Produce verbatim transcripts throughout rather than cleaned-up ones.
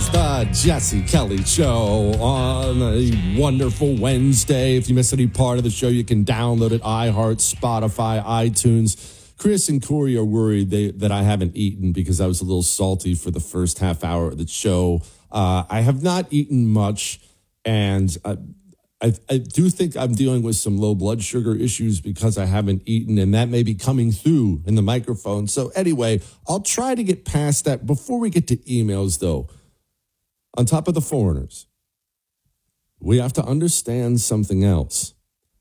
the Jesse Kelly Show on a wonderful Wednesday. If you missed any part of the show, you can download it, iHeart, Spotify, iTunes. Chris and Corey are worried they, that I haven't eaten because I was a little salty for the first half hour of the show. Uh, I have not eaten much, and I, I, I do think I'm dealing with some low blood sugar issues because I haven't eaten, and that may be coming through in the microphone. So anyway, I'll try to get past that. Before we get to emails, though, on top of the foreigners, we have to understand something else.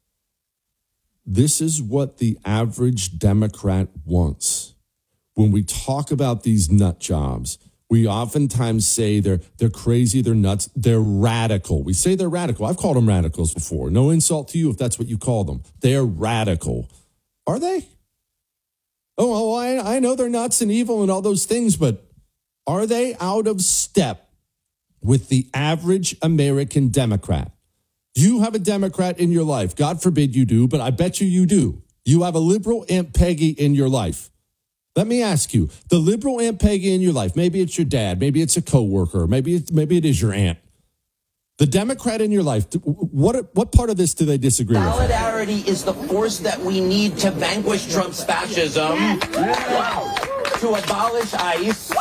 This is what the average Democrat wants. When we talk about these nut jobs, we oftentimes say they're they're crazy, they're nuts, they're radical. We say they're radical. I've called them radicals before. No insult to you if that's what you call them. They're radical. Are they? Oh, well, I, I know they're nuts and evil and all those things, but are they out of step with the average American Democrat? You have a Democrat in your life. God forbid you do, but I bet you you do. You have a liberal Aunt Peggy in your life. Let me ask you, the liberal Aunt Peggy in your life, maybe it's your dad, maybe it's a coworker, maybe it, maybe it is your aunt. The Democrat in your life, what what part of this do they disagree with? Solidarity is the force that we need to vanquish Trump's fascism, to abolish ICE,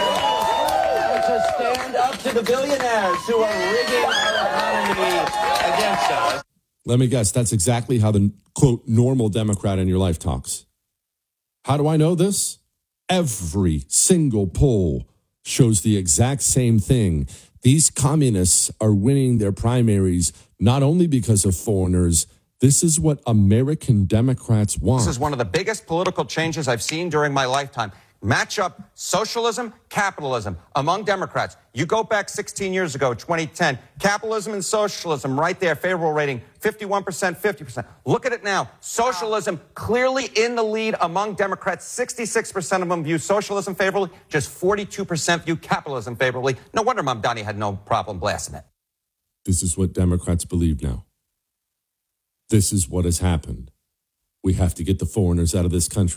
to stand up to the billionaires who are rigging our economy against us. Let me guess, that's exactly how the, quote, normal Democrat in your life talks. How do I know this? Every single poll shows the exact same thing. These communists are winning their primaries not only because of foreigners. This is what American Democrats want. This is one of the biggest political changes I've seen during my lifetime. Match up socialism, capitalism among Democrats. You go back sixteen years ago, twenty ten, capitalism and socialism right there, favorable rating, fifty-one percent, fifty percent. Look at it now. Socialism clearly in the lead among Democrats. sixty-six percent of them view socialism favorably. Just forty-two percent view capitalism favorably. No wonder Mamdani had no problem blasting it. This is what Democrats believe now. This is what has happened. We have to get the foreigners out of this country.